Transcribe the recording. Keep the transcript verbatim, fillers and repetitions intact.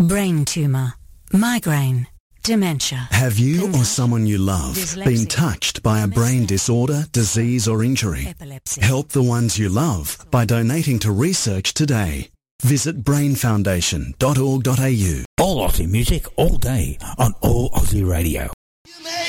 brain tumour, migraine, dementia. Have you or someone you love been touched by a brain disorder, disease or injury? Epilepsy. Help the ones you love by donating to research today. Visit brain foundation dot org dot a u. All Aussie music all day on All Aussie Radio.